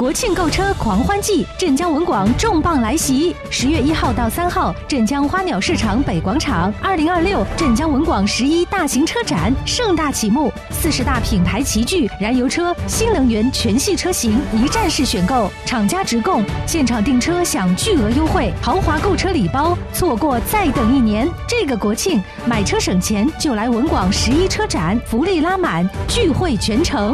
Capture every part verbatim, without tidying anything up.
国庆购车狂欢季，镇江文广重磅来袭！十月一号到三号，镇江花鸟市场北广场，二零二六镇江文广十一大型车展盛大启幕，四十大品牌齐聚，燃油车、新能源全系车型一站式选购，厂家直供，现场订车享巨额优惠，豪华购车礼包，错过再等一年。这个国庆买车省钱，就来文广十一车展，福利拉满，聚会全城。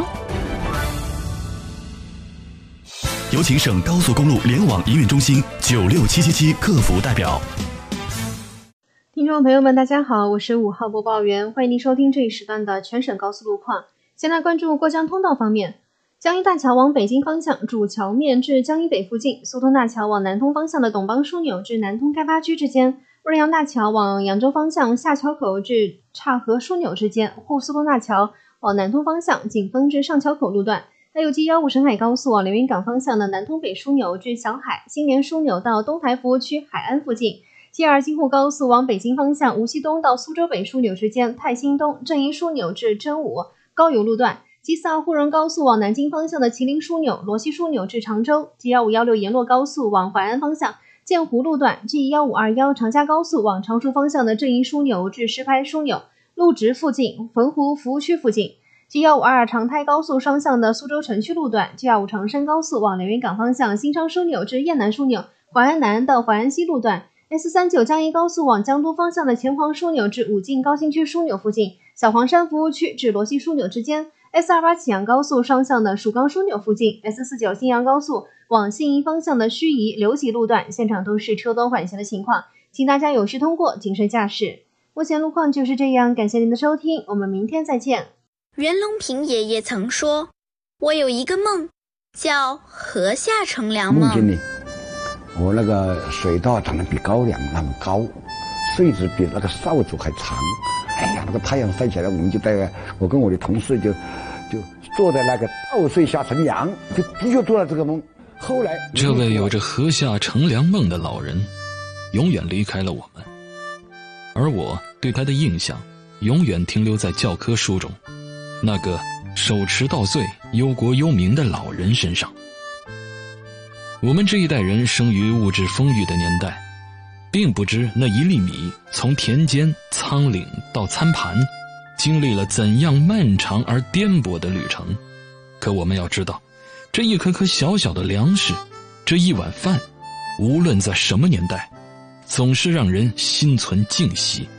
有请省高速公路联网营运中心九六七七七客服代表。 听众朋友们大家好，我是五号播报员，欢迎您收听这一时段的全省高速路况。先来关注过江通道方面，江阴大桥往北京方向主桥面至江阴北附近，苏通大桥往南通方向的董邦枢纽至南通开发区之间，瑞阳大桥往扬州方向下桥口至岔河枢纽之间，沪苏通大桥往南通方向锦丰至上桥口路段，还有 G 一五 沈海高速往连云港方向的南通北枢纽至小海，新联枢纽到东台服务区海安附近， G 二 京沪高速往北京方向无锡东到苏州北枢纽之间，泰兴东正一枢纽至真武高邮路段， G 四 沪蓉高速往南京方向的麒麟枢纽、罗溪枢纽至常州， G 一五一六 沿洛高速往淮安方向建湖路段， G 一五二一 长嘉高速往常熟方向的正一枢纽至石牌枢纽、陆直附近、汾湖服务区附近， G 一五二二 长台高速双向的苏州城区路段， G 二五 长山高速往连云港方向新昌枢纽至雁南枢纽、淮安南到淮安西路段， S 三九 江阴高速往江都方向的前黄枢纽至武进高新区枢纽附近，小黄山服务区至罗溪枢纽之间， S 二八 启阳高速双向的蜀冈枢纽附近， S 四九 新阳高速往信宜方向的盱眙刘集路段，现场都是车多缓行的情况，请大家有序通过，谨慎驾驶。目前路况就是这样，感谢您的收听，我们明天再见。 袁隆平爷爷曾说，我有一个梦叫河下乘凉梦。 梦见呢，我那个水稻长得比高粱那么高，穗子比那个扫帚还长，哎呀，那个太阳晒起来，我们就在我跟我的同事就就坐在那个稻穗下乘凉，就的确做了这个梦。后来这位有着河下乘凉梦的老人永远离开了我们，而我对他的印象永远停留在教科书中那个手持稻穗忧国忧民的老人身上。我们这一代人生于物质丰裕的年代，并不知那一粒米从田间仓廪到餐盘经历了怎样漫长而颠簸的旅程。可我们要知道，这一颗颗小小的粮食，这一碗饭，无论在什么年代，总是让人心存敬惜。